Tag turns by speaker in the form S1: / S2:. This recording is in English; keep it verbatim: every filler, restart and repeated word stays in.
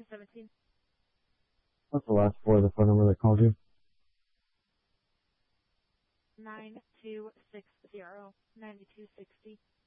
S1: seventeen.
S2: What's the last four of the phone number that called you?
S1: nine two six zero, nine two six zero.